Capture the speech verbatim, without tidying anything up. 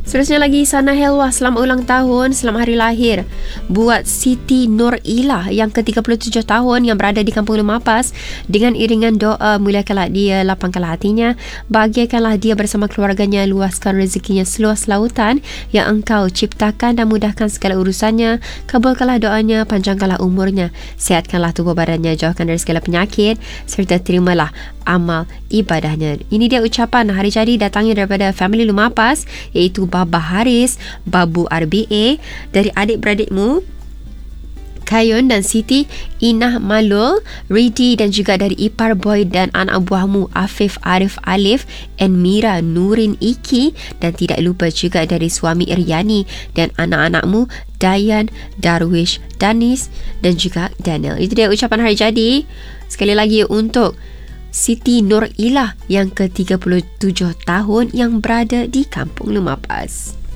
Seterusnya lagi, Sana Helwa, selamat ulang tahun, selamat hari lahir buat Siti Nurilah yang ke tiga puluh tujuh tahun yang berada di Kampung Lumapas. Dengan iringan doa, muliakanlah dia, lapangkanlah hatinya, bahagiakanlah dia bersama keluarganya, luaskan rezekinya seluas lautan yang engkau ciptakan dan mudahkan segala urusannya, kabulkanlah doanya, panjangkanlah umurnya, sihatkanlah tubuh badannya, jauhkan dari segala penyakit, serta terimalah amal ibadahnya. Ini dia ucapan hari jadi datangnya daripada family Lumapas, iaitu Baba Haris, Babu R B A, dari adik-beradikmu Kayun dan Siti Inah Malul, Ridi, dan juga dari ipar boy dan anak buahmu Afif Arif Alif and Mira Nurin Iki, dan tidak lupa juga dari suami Iryani dan anak-anakmu Dayan, Darwish, Danis dan juga Daniel. Itu dia ucapan hari jadi sekali lagi untuk Siti Nurilah yang ke tiga puluh tujuh tahun yang berada di Kampung Lumapas.